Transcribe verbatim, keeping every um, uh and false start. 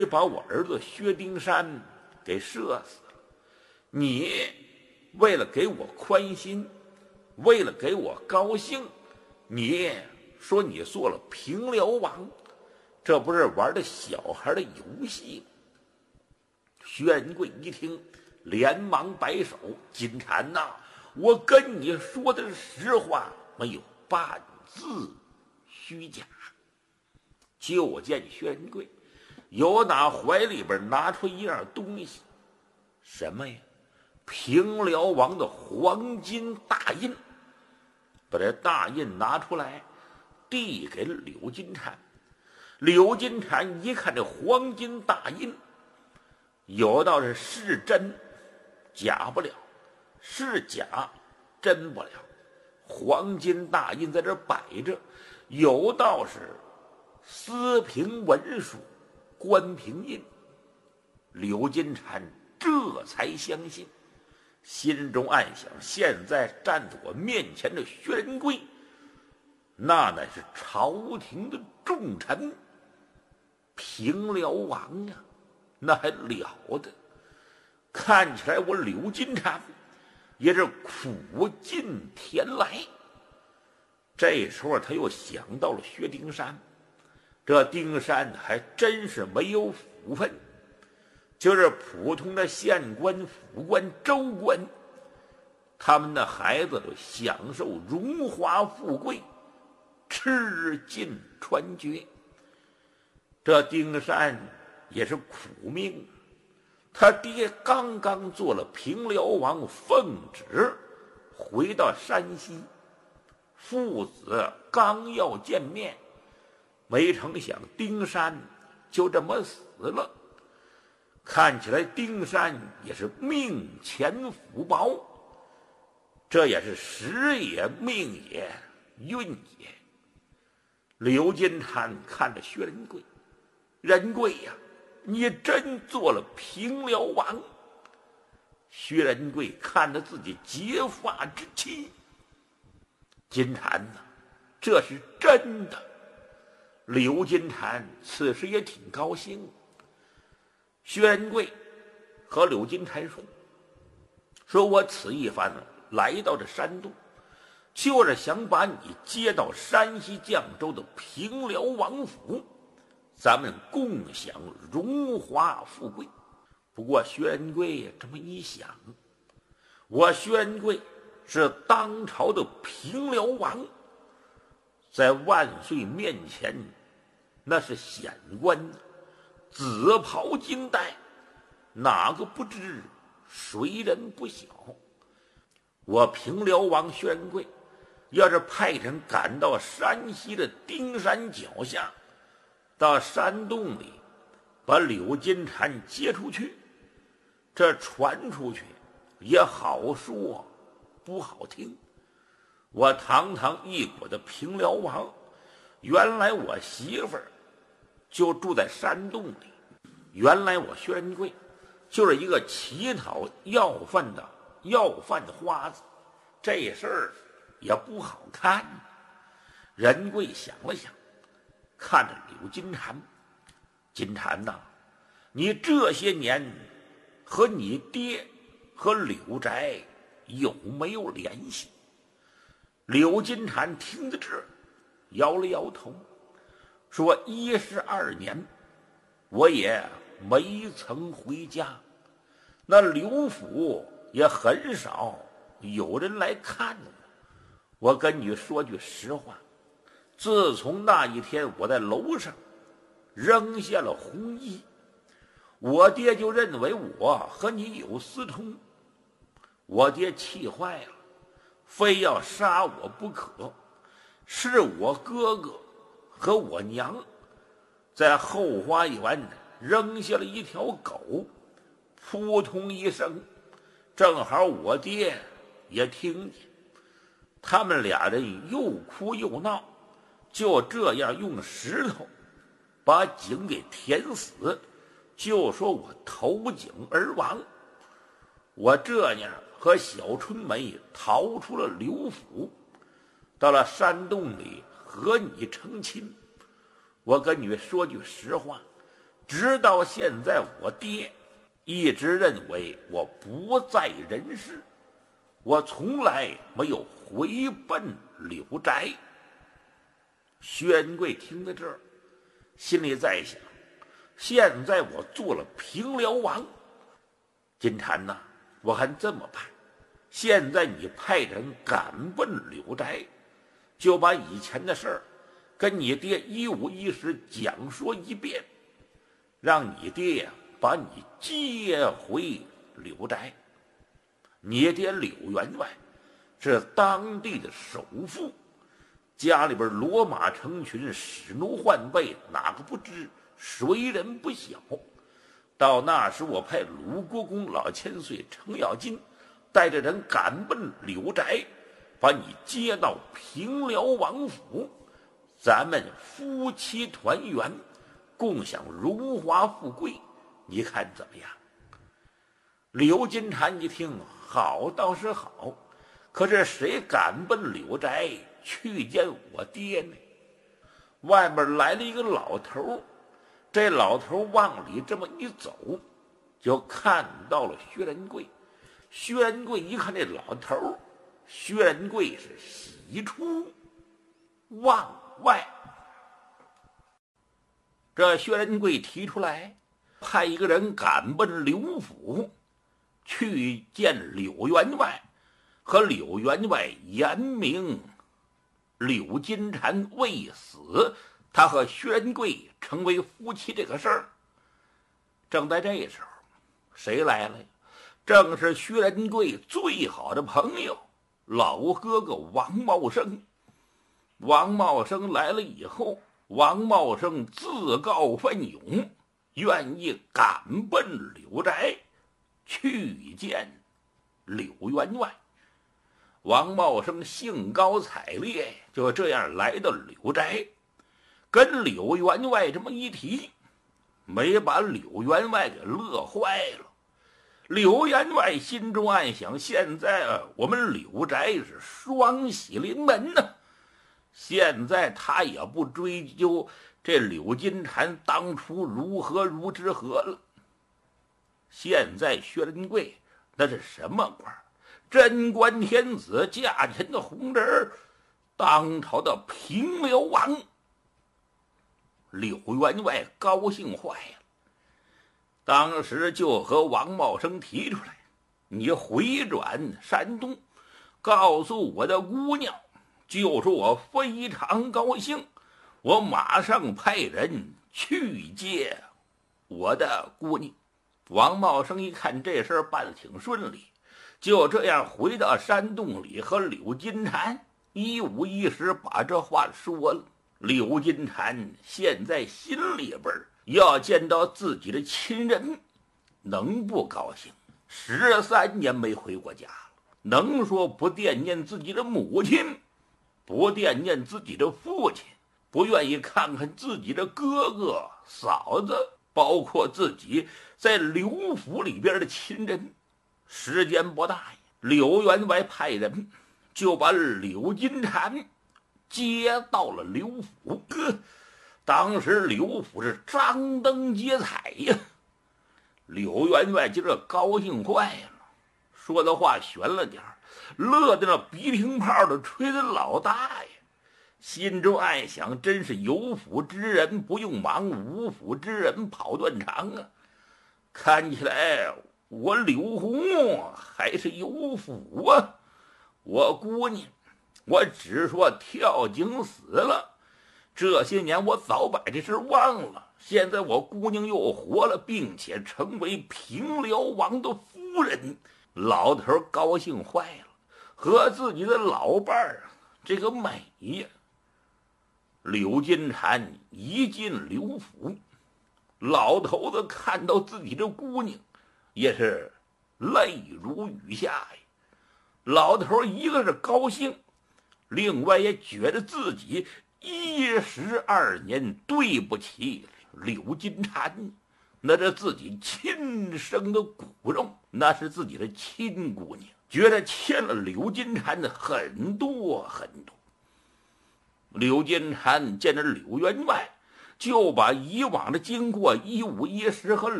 把我儿子薛丁山给射死了。你为了给我宽心，为了给我高兴，你说你做了平辽王，这不是玩的小孩的游戏吗？薛仁贵一听，连忙摆手：“金蝉呐，我跟你说的是实话，没有半字虚假。”就见薛仁贵由打怀里边拿出一样东西，什么呀？平辽王的黄金大印。把这大印拿出来，递给了柳金蝉。柳金蝉一看这黄金大印，有道是是真假不了，是假真不了。黄金大印在这摆着，有道是司平文书，官平印。柳金蝉这才相信，心中暗想：现在站在我面前的薛仁贵，那乃是朝廷的重臣，平辽王啊，那还了得！看起来我柳金蝉也是苦尽甜来。这时候他又想到了薛丁山，这丁山还真是没有福分，就是普通的县官、府官、州官，他们的孩子都享受荣华富贵，吃尽穿绝。这丁山也是苦命，他爹刚刚做了平辽王，奉旨回到山西，父子刚要见面，没成想丁山就这么死了。看起来丁山也是命浅福薄，这也是时也命也运也。柳金蝉看着薛仁贵，仁贵呀，你真做了平辽王。薛仁贵看着自己结发之妻，金蝉呐，这是真的。柳金蝉此时也挺高兴。薛仁贵和柳金蝉说：“说我此一番呢，来到这山东，就是想把你接到山西绛州的平辽王府，咱们共享荣华富贵。”不过薛仁贵这么一想，我薛仁贵是当朝的平辽王，在万岁面前那是显官，紫袍金带，哪个不知，谁人不晓？我平辽王薛仁贵要是派人赶到山西的丁山脚下，到山洞里把柳金蝉接出去，这传出去也好说不好听。我堂堂一国的平辽王，原来我媳妇儿就住在山洞里，原来我薛仁贵就是一个乞讨要饭的要饭的花子，这事儿也不好看。仁贵想了想，看着柳金蝉：“金蝉呐，你这些年和你爹和柳宅有没有联系？”柳金蝉听得这，摇了摇头，说：“一十二年，我也没曾回家，那刘府也很少有人来看我。我跟你说句实话，自从那一天我在楼上扔下了红衣，我爹就认为我和你有私通，我爹气坏了，非要杀我不可。是我哥哥和我娘在后花园扔下了一条狗，扑通一声，正好我爹也听见，他们俩人又哭又闹，就这样用石头把井给填死，就说我投井而亡。我这样和小春梅逃出了刘府，到了山洞里和你成亲。我跟你说句实话， 直到现在，我爹一直认为我不在人世，我从来没有回奔柳宅。薛仁贵听到这儿，心里在想：现在我做了平辽王，金蝉呐，我还这么办？现在你派人赶奔柳宅，就把以前的事儿跟你爹一五一十讲说一遍，让你爹呀把你接回柳宅。你爹柳员外是当地的首富，家里边骡马成群，使奴换备，哪个不知？谁人不晓？到那时，我派鲁国公老千岁程咬金带着人赶奔柳宅，把你接到平辽王府，咱们夫妻团圆，共享荣华富贵，你看怎么样？刘金蝉一听，好倒是好，可是谁敢奔柳宅去见我爹呢？外面来了一个老头，这老头往里这么一走，就看到了薛仁贵。薛仁贵一看这老头，薛仁贵是喜出望外。这薛仁贵提出来，派一个人赶奔刘府，去见柳员外，和柳员外言明柳金蝉未死，他和薛仁贵成为夫妻这个事儿。正在这时候，谁来了呀？正是薛仁贵最好的朋友老哥哥王茂生。王茂生来了以后，王茂生自告奋勇，愿意赶奔柳宅去见柳员外。王茂生兴高采烈，就这样来到柳宅，跟柳员外这么一提，没把柳员外给乐坏了。柳员外心中暗想：现在啊，我们柳宅是双喜临门呢、啊。现在他也不追究这柳金蝉当初如何如之何了。现在薛仁贵那是什么官？贞观天子驾前的红人，当朝的平辽王。柳员外高兴坏了，当时就和王茂生提出来：你回转山东，告诉我的姑娘，就说我非常高兴，我马上派人去接我的姑娘。王茂生一看这事儿办得挺顺利，就这样回到山洞里，和柳金蝉一五一十把这话说了。柳金蝉现在心里边要见到自己的亲人，能不高兴？十三年没回过家了，能说不惦念自己的母亲，不惦念自己的父亲，不愿意看看自己的哥哥嫂子，包括自己在刘府里边的亲人？时间不大呀，柳员外派人就把柳金蝉接到了刘府。当时刘府是张灯结彩呀，柳员外就这高兴坏了，说的话悬了点儿，乐得那鼻涕泡的吹的老大爷，心中暗想：真是有福之人不用忙，无福之人跑断肠啊！看起来我柳红还是有福啊！我姑娘，我只说跳井死了，这些年我早把这事忘了。现在我姑娘又活了，并且成为平辽王的夫人，老头高兴坏了，和自己的老伴儿这个美呀！柳金蝉一进刘府，老头子看到自己的姑娘，也是泪如雨下呀。老头一个是高兴，另外也觉得自己一十二年对不起柳金蝉，那是自己亲生的骨肉，那是自己的亲姑娘，觉得欠了柳金蝉的很多很多。柳金蝉见着柳员外， 就把以往的经过一五一十和